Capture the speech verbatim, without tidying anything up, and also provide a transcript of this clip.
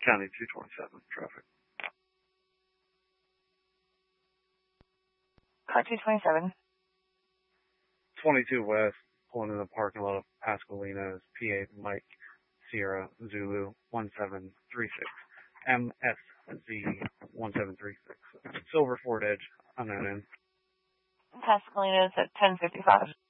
County two twenty-seven traffic. Car two twenty-seven. twenty-two West, pulling in the parking lot of Pasqualina's P A Mike Sierra Zulu one seven three six. M S Z one seven three six. Silver Ford Edge, unknown in. Pasqualina's at ten fifty-five.